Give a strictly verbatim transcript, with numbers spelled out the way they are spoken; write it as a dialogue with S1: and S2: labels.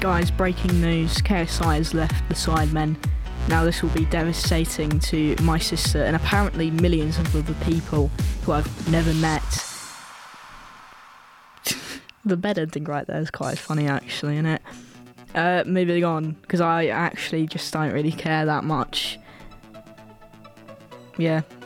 S1: Guys, breaking news, K S I has left the Sidemen. Now this will be devastating to my sister and apparently millions of other people who I've never met. The bed ending right there is quite funny actually, isn't it? Uh, moving on, because I actually just don't really care that much. Yeah,